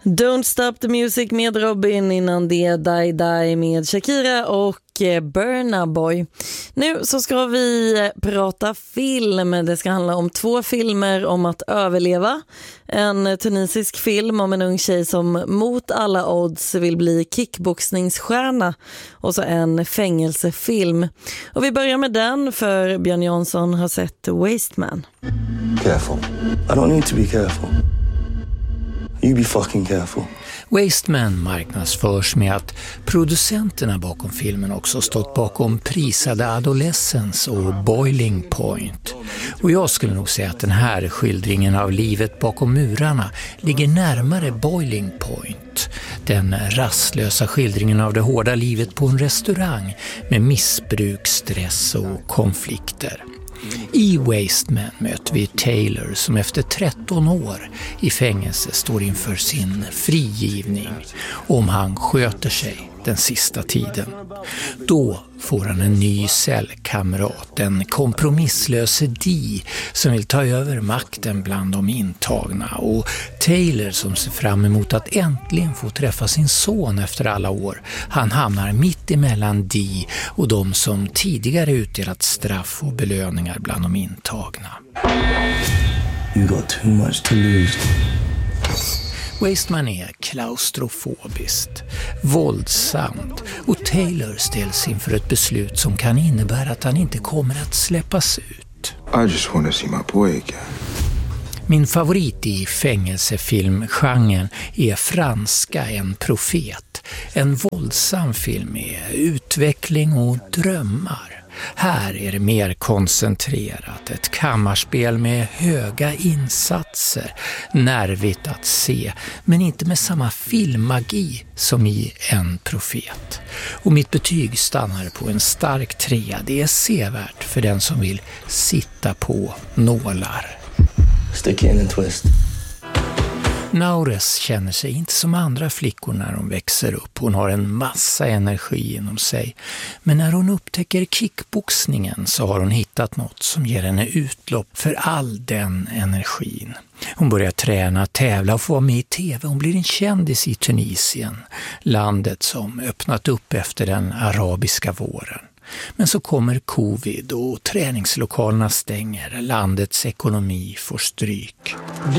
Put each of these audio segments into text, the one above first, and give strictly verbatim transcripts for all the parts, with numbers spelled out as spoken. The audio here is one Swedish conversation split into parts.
Don't Stop the Music med Robin, innan det Die Die med Shakira och Burna Boy. Nu så ska vi prata film. Det ska handla om två filmer om att överleva. En tunisisk film om en ung tjej som mot alla odds vill bli kickboxningsstjärna. Och så en fängelsefilm. Och vi börjar med den, för Björn Jansson har sett Waste Man. Careful. I don't need to be careful. You be fucking careful. Waste Man marknadsförs med att producenterna bakom filmen också stått bakom prisade Adolescence och Boiling Point. Och jag skulle nog säga att den här skildringen av livet bakom murarna ligger närmare Boiling Point. Den rastlösa skildringen av det hårda livet på en restaurang med missbruk, stress och konflikter. I Waste Man möter vi Taylor som efter tretton år i fängelse står inför sin frigivning om han sköter sig den sista tiden. Då får han en ny cellkamrat, en kompromisslös Dee som vill ta över makten bland de intagna, och Taylor som ser fram emot att äntligen få träffa sin son efter alla år. Han hamnar mitt emellan Dee och de som tidigare utdelat straff och belöningar bland de intagna. You got too much to lose. Waste Man är klaustrofobiskt, våldsamt, och Taylor ställs inför ett beslut som kan innebära att han inte kommer att släppas ut. I just want to see my boy again. Min favorit i fängelsefilmgenren är franska En profet. En våldsam film med utveckling och drömmar. Här är det mer koncentrerat, ett kammarspel med höga insatser, nervigt att se, men inte med samma filmmagi som i En profet. Och mitt betyg stannar på en stark trea. Det är sevärt för den som vill sitta på nålar. Stick in and twist. Naures känner sig inte som andra flickor när hon växer upp. Hon har en massa energi inom sig. Men när hon upptäcker kickboxningen så har hon hittat något som ger henne utlopp för all den energin. Hon börjar träna, tävla och få vara med i tv. Hon blir en kändis i Tunisien, landet som öppnat upp efter den arabiska våren. Men så kommer covid och träningslokalerna stänger. Landets ekonomi får stryk.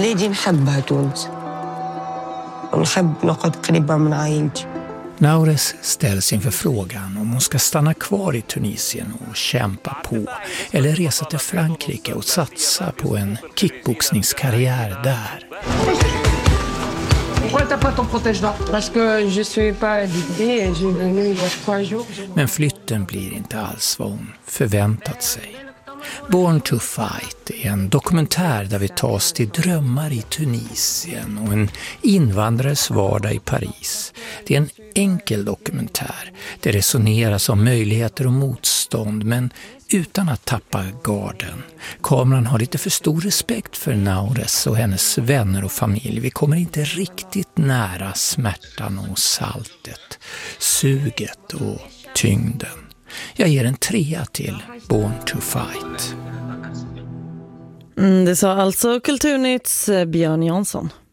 Naures ställs inför frågan om hon ska stanna kvar i Tunisien och kämpa på, eller resa till Frankrike och satsa på en kickboxningskarriär där. Men flytten blir inte alls vad hon förväntat sig. Born to Fight är en dokumentär där vi tas till drömmar i Tunisien och en invandrares vardag i Paris. Det är en enkel dokumentär. Det resoneras om möjligheter och motstånd, men utan att tappa garden. Kameran har lite för stor respekt för Naures och hennes vänner och familj. Vi kommer inte riktigt nära smärtan och saltet, suget och tyngden. Jag ger en trea till Born to Fight. Mm, det sa alltså Kulturnytts Björn Jansson.